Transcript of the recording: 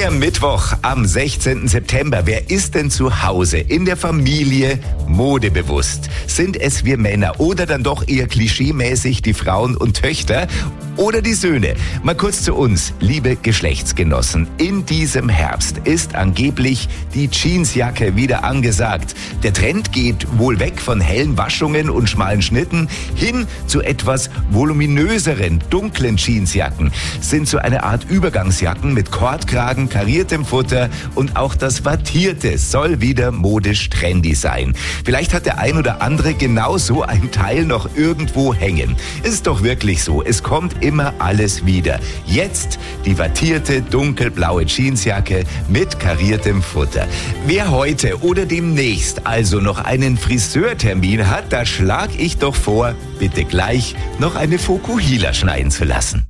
Mittwoch am 16. September. Wer ist denn zu Hause in der Familie modebewusst? Sind es wir Männer oder dann doch eher klischeemäßig die Frauen und Töchter oder die Söhne? Mal kurz zu uns, liebe Geschlechtsgenossen. In diesem Herbst ist angeblich die Jeansjacke wieder angesagt. Der Trend geht wohl weg von hellen Waschungen und schmalen Schnitten hin zu etwas voluminöseren, dunklen Jeansjacken. Sind so eine Art Übergangsjacken mit Kordkragen, kariertem Futter und auch das Wattierte soll wieder modisch trendy sein. Vielleicht hat der ein oder andere genau so ein Teil noch irgendwo hängen. Ist doch wirklich so, es kommt immer alles wieder. Jetzt die wattierte dunkelblaue Jeansjacke mit kariertem Futter. Wer heute oder demnächst also noch einen Friseurtermin hat, da schlag ich doch vor, bitte gleich noch eine Fokuhila schneiden zu lassen.